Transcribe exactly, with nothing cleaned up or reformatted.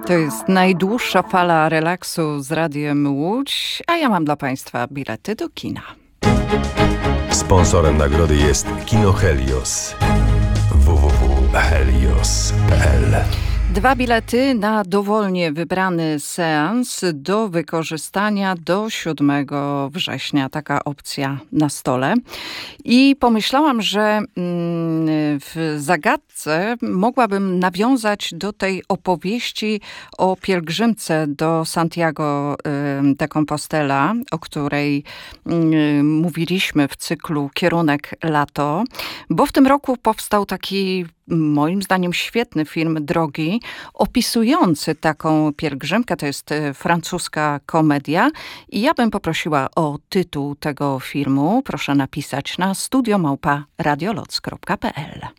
To jest najdłuższa fala relaksu z Radiem Łódź, a ja mam dla Państwa bilety do kina. Sponsorem nagrody jest Kino Helios. w w w kropka helios kropka p l. Dwa bilety na dowolnie wybrany seans do wykorzystania do siódmego września. Taka opcja na stole. I pomyślałam, że w zagadce mogłabym nawiązać do tej opowieści o pielgrzymce do Santiago de Compostela, o której mówiliśmy w cyklu Kierunek Lato, bo w tym roku powstał taki moim zdaniem świetny film Drogi, opisujący taką pielgrzymkę. To jest francuska komedia i ja bym poprosiła o tytuł tego filmu. Proszę napisać na studio małpa radioloc kropka p l.